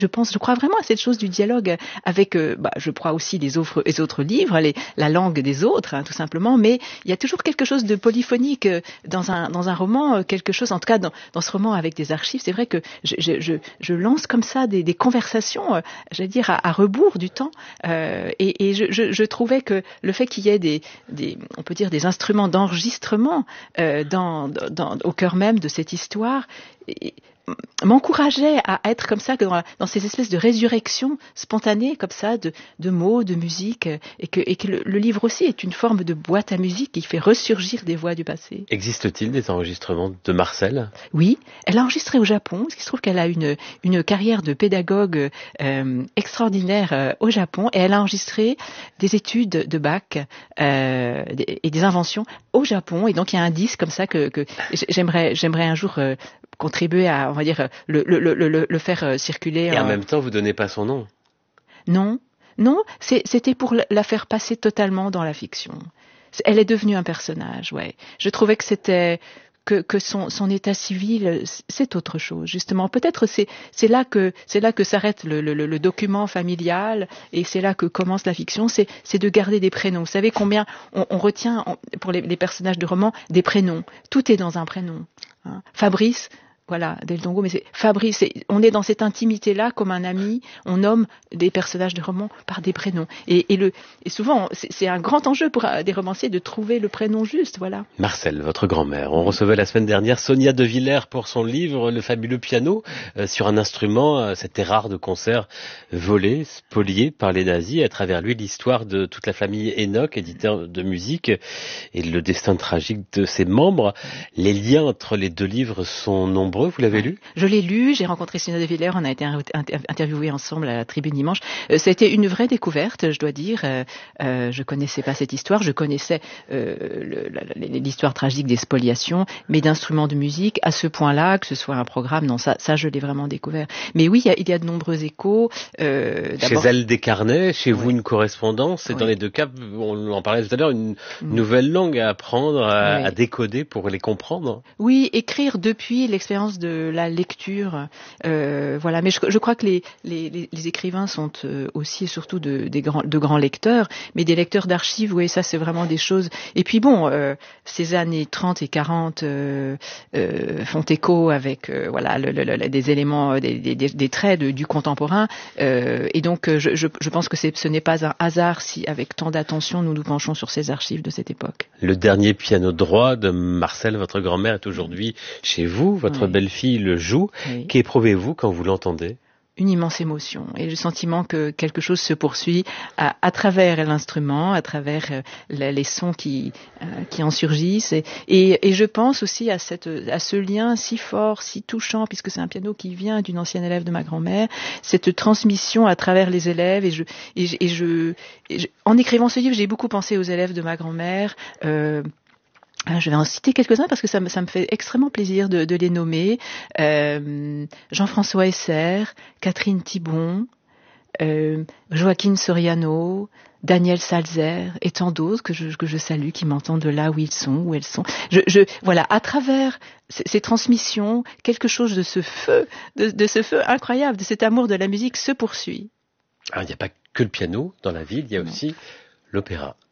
Je crois vraiment à cette chose du dialogue avec, je crois aussi les autres livres, la langue des autres, hein, tout simplement. Mais il y a toujours quelque chose de polyphonique dans un roman, quelque chose, en tout cas dans ce roman avec des archives. C'est vrai que je lance comme ça des conversations, j'allais dire à rebours du temps. Et je trouvais que le fait qu'il y ait on peut dire des instruments d'enregistrement au cœur même de cette histoire, m'encourageait à être comme ça, que dans ces espèces de résurrections spontanées comme ça, de mots, de musique, et que le livre aussi est une forme de boîte à musique qui fait ressurgir des voix du passé. Existe-t-il des enregistrements de Marcel ? Oui, elle a enregistré au Japon, ce qui se trouve qu'elle a une carrière de pédagogue extraordinaire au Japon, et elle a enregistré des études de Bach et des inventions au Japon, et donc il y a un disque comme ça que j'aimerais un jour contribuer à, on va dire, le faire circuler. Et en même temps, vous donnez pas son nom. Non, c'était pour la faire passer totalement dans la fiction. Elle est devenue un personnage, ouais. Je trouvais que c'était que son état civil, c'est autre chose, justement. Peut-être c'est là que s'arrête le document familial, et c'est là que commence la fiction. C'est de garder des prénoms. Vous savez combien on retient pour les personnages de romans des prénoms. Tout est dans un prénom. Hein. Fabrice. Voilà, Del Dongo, mais c'est Fabrice, on est dans cette intimité-là, comme un ami, on nomme des personnages de romans par des prénoms. Et souvent, c'est un grand enjeu pour des romanciers de trouver le prénom juste, voilà. Marcel, votre grand-mère. On recevait la semaine dernière Sonia De Villers pour son livre Le fabuleux piano, sur un instrument, cet errare de concert volé, spolié par les nazis, à travers lui l'histoire de toute la famille Enoch, éditeur de musique, et le destin tragique de ses membres. Les liens entre les deux livres sont nombreux. Vous l'avez lu ? Je l'ai lu, j'ai rencontré Sonia De Villers, on a été interviewés ensemble à la Tribune dimanche. Ça a été une vraie découverte, je dois dire. Je connaissais pas cette histoire, je connaissais l'histoire tragique des spoliations, mais d'instruments de musique à ce point-là, que ce soit un programme, non, ça je l'ai vraiment découvert. Mais oui, il y a de nombreux échos. Chez elle des carnets, chez vous une correspondance, et dans les deux cas, on en parlait tout à l'heure, une nouvelle langue à apprendre, à décoder pour les comprendre. Oui, écrire depuis l'expérience de la lecture, voilà. Mais je crois que les écrivains sont aussi et surtout de grands lecteurs, mais des lecteurs d'archives. Oui, ça c'est vraiment des choses. Et puis bon, ces années 30 et 40 font écho avec des éléments, des traits du contemporain. Et donc je pense que ce n'est pas un hasard si avec tant d'attention nous nous penchons sur ces archives de cette époque. Le dernier piano droit de Marcel, votre grand-mère, est aujourd'hui chez vous. Votre belle-fille le joue. Oui. Qu'éprouvez-vous quand vous l'entendez ? Une immense émotion et le sentiment que quelque chose se poursuit à travers l'instrument, à travers les sons qui en surgissent, et je pense aussi à ce lien si fort, si touchant, puisque c'est un piano qui vient d'une ancienne élève de ma grand-mère, cette transmission à travers les élèves, en écrivant ce livre, j'ai beaucoup pensé aux élèves de ma grand-mère. Je vais en citer quelques-uns parce que ça me fait extrêmement plaisir de les nommer. Jean-François Esser, Catherine Thibon, Joaquin Soriano, Daniel Salzer et tant d'autres que je salue, qui m'entendent de là où ils sont, où elles sont. Voilà, à travers ces transmissions, quelque chose de ce feu, de ce feu incroyable, de cet amour de la musique se poursuit. Alors, il n'y a pas que le piano dans la ville, il y a aussi l'opéra.